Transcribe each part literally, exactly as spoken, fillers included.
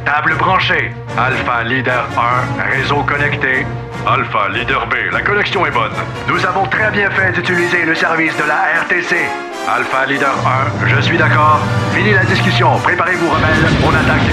Table branchée. Alpha Leader un, réseau connecté. Alpha Leader B, la connexion est bonne. Nous avons très bien fait d'utiliser le service de la R T C. Alpha Leader un, je suis d'accord. Fini la discussion. Préparez-vous, rebelles. On attaque.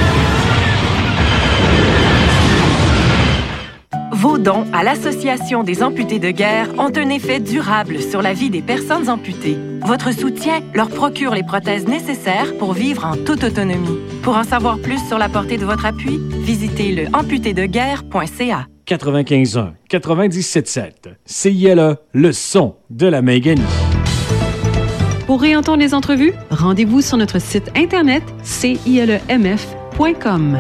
Vos dons à l'Association des amputés de guerre ont un effet durable sur la vie des personnes amputées. Votre soutien leur procure les prothèses nécessaires pour vivre en toute autonomie. Pour en savoir plus sur la portée de votre appui, visitez le amputé de guerre point c a. quatre-vingt-quinze un, quatre-vingt-dix-sept sept. C I L E, le son de la Méganie. Pour réentendre les entrevues, rendez-vous sur notre site internet c i l e m f point com.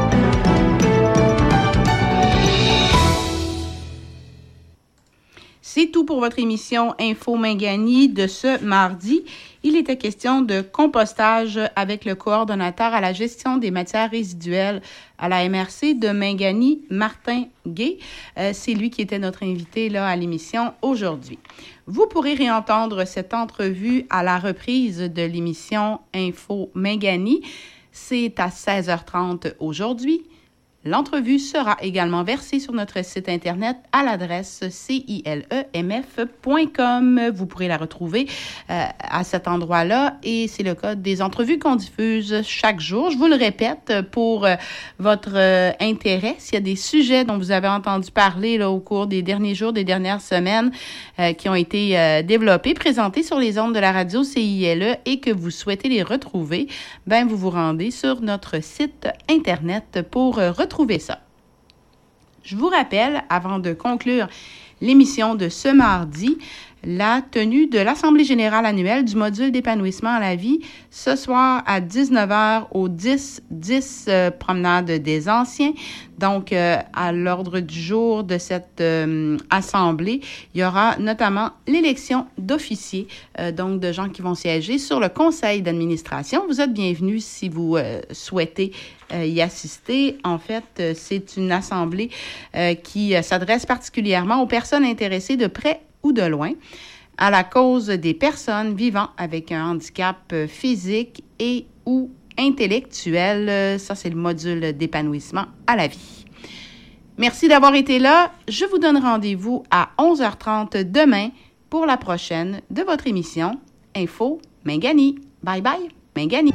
C'est tout pour votre émission Info Mingani de ce mardi. Il était question de compostage avec le coordonnateur à la gestion des matières résiduelles à la M R C de Mingani, Martin Gay. Euh, c'est lui qui était notre invité là, à l'émission aujourd'hui. Vous pourrez réentendre cette entrevue à la reprise de l'émission Info Mingani. C'est à seize heures trente aujourd'hui. L'entrevue sera également versée sur notre site Internet à l'adresse c i l e m f point com. Vous pourrez la retrouver euh, à cet endroit-là et c'est le cas des entrevues qu'on diffuse chaque jour. Je vous le répète pour euh, votre euh, intérêt. S'il y a des sujets dont vous avez entendu parler là, au cours des derniers jours, des dernières semaines euh, qui ont été euh, développés, présentés sur les ondes de la radio C I L E et que vous souhaitez les retrouver, ben vous vous rendez sur notre site Internet pour euh, retrouver Trouver ça. Je vous rappelle, avant de conclure l'émission de ce mardi, la tenue de l'Assemblée générale annuelle du module d'épanouissement à la vie ce soir à dix-neuf heures au dix dix euh, promenade des Anciens. Donc, euh, à l'ordre du jour de cette euh, assemblée, il y aura notamment l'élection d'officiers, euh, donc de gens qui vont siéger sur le conseil d'administration. Vous êtes bienvenus si vous euh, souhaitez euh, y assister. En fait, euh, c'est une assemblée euh, qui euh, s'adresse particulièrement aux personnes intéressées de près ou de loin à la cause des personnes vivant avec un handicap physique et ou intellectuel. Ça, c'est le module d'épanouissement à la vie. Merci d'avoir été là. Je vous donne rendez-vous à onze heures trente demain pour la prochaine de votre émission Info Mingani. Bye bye, Mingani.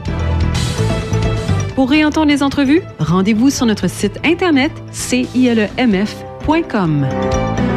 Pour réentendre les entrevues, rendez-vous sur notre site internet c i l e m f point com.